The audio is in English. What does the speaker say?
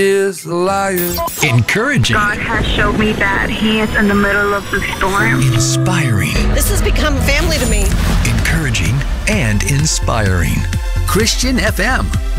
is a liar. Encouraging. God has showed me that He is in the middle of the storm. Inspiring. This has become family to me. Encouraging and inspiring. Christian FM.